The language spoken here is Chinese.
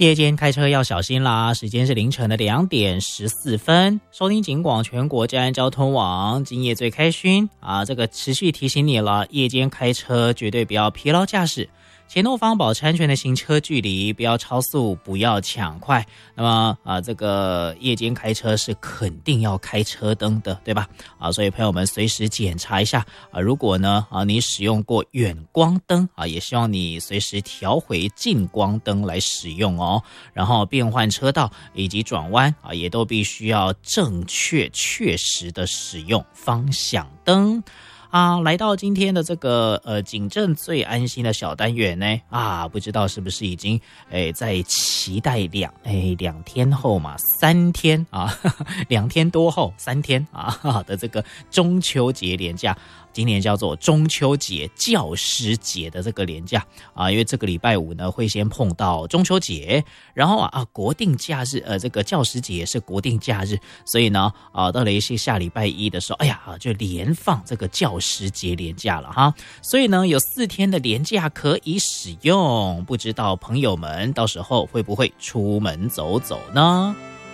夜间开车要小心啦！时间是凌晨的2点14分，收听警广全国治安交通网，今夜最开勋啊！这个持续提醒你了，夜间开车绝对不要疲劳驾驶。前后方保持安全的行车距离，不要超速，不要抢快。那么这个夜间开车是肯定要开车灯的，对吧？所以朋友们随时检查一下如果呢你使用过远光灯也希望你随时调回近光灯来使用哦。然后变换车道以及转弯也都必须要正确确实的使用方向灯。来到今天的这个警政最安心的小单元呢不知道是不是已经在期待两天后嘛3天2天多后3天的这个中秋节连假。今年叫做中秋节教师节的这个连假因为这个礼拜五呢会先碰到中秋节，然后国定假日这个教师节也是国定假日，所以呢到了下礼拜一的时候就连放这个教师节连假了哈，所以呢有4天的连假可以使用，不知道朋友们到时候会不会出门走走呢？